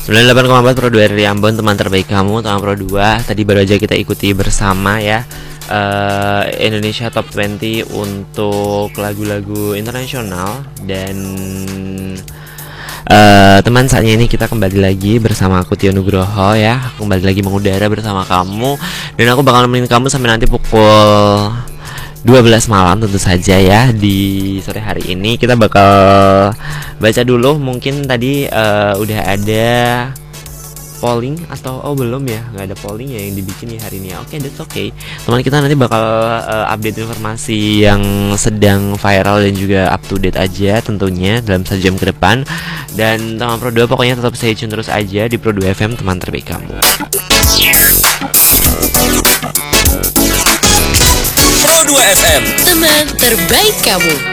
98,4 Pro 2 dari Ambon, teman terbaik kamu, teman Pro 2. Tadi baru aja kita ikuti bersama ya Indonesia Top 20 untuk lagu-lagu internasional. Dan teman, saatnya ini kita kembali lagi bersama aku Tio Nugroho ya. Kembali lagi mengudara bersama kamu. Dan aku bakal nemenin kamu sampai nanti pukul 12 malam tentu saja ya. Di sore hari ini kita bakal baca dulu. Mungkin tadi udah ada polling atau belum ya, nggak ada polling ya yang dibikin ya hari ini ya. Oke, that's okay. Teman, kita nanti bakal update informasi yang sedang viral dan juga up to date aja tentunya dalam 1 jam ke depan. Dan teman Pro 2 pokoknya tetap stay tune terus aja di Pro 2 FM, teman terbaik kamu. Pro 2 FM, teman terbaik kamu.